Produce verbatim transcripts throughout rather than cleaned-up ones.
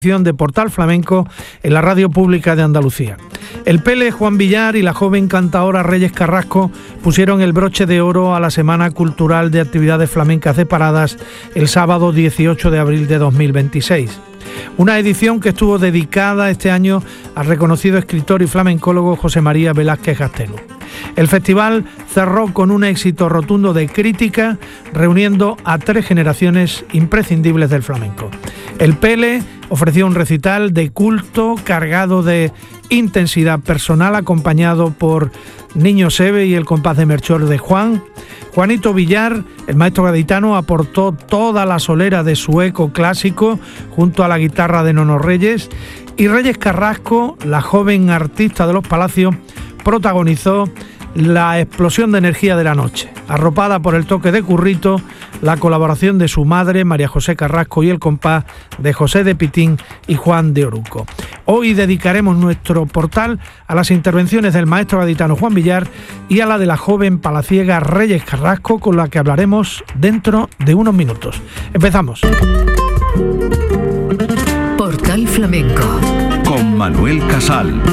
de Portal Flamenco en la radio pública de Andalucía. El Pele Juan Villar y la joven cantadora Reyes Carrasco pusieron el broche de oro a la Semana Cultural de Actividades Flamencas de Paradas el sábado dieciocho de abril de dos mil veintiséis. Una edición que estuvo dedicada este año al reconocido escritor y flamencólogo José María Velázquez Gastelu. El festival cerró con un éxito rotundo de crítica, reuniendo a tres generaciones imprescindibles del flamenco. El Pele ofreció un recital de culto cargado de intensidad personal, acompañado por Niño Seve y el compás de Melchor de Juan. Juanito Villar, el maestro gaditano, aportó toda la solera de su eco clásico junto a la guitarra de Nono Reyes, y Reyes Carrasco, la joven artista de los Palacios, protagonizó la explosión de energía de la noche, arropada por el toque de Currito, la colaboración de su madre, María José Carrasco, y el compás de José de Pitín y Juan de Oruco. Hoy dedicaremos nuestro portal a las intervenciones del maestro gaditano Juan Villar y a la de la joven palaciega Reyes Carrasco, con la que hablaremos dentro de unos minutos. Empezamos. Portal Flamenco con Manuel Casal.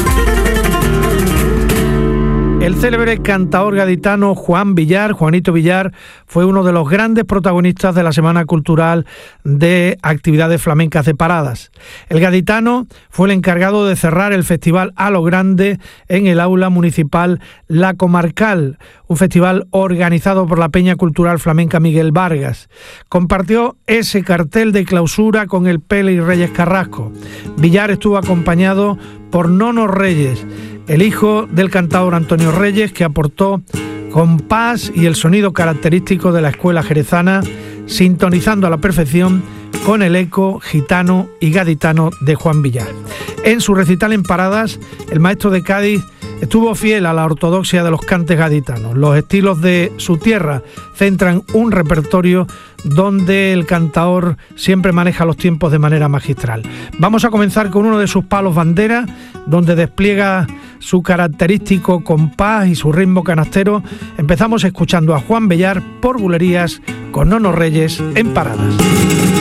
El célebre cantador gaditano Juan Villar, Juanito Villar, fue uno de los grandes protagonistas de la Semana Cultural de Actividades Flamencas de Paradas. El gaditano fue el encargado de cerrar el festival a lo grande en el aula municipal La Comarcal, un festival organizado por la Peña Cultural Flamenca Miguel Vargas. Compartió ese cartel de clausura con el Pele y Reyes Carrasco. Villar estuvo acompañado por Nono Reyes, el hijo del cantador Antonio Reyes, que aportó compás y el sonido característico de la escuela jerezana, sintonizando a la perfección con el eco gitano y gaditano de Juan Villar. En su recital en Paradas, el maestro de Cádiz estuvo fiel a la ortodoxia de los cantes gaditanos. Los estilos de su tierra centran un repertorio donde el cantador siempre maneja los tiempos de manera magistral. Vamos a comenzar con uno de sus palos bandera, donde despliega su característico compás y su ritmo canastero. Empezamos escuchando a Juan Villar por Bulerías con Nono Reyes en Paradas.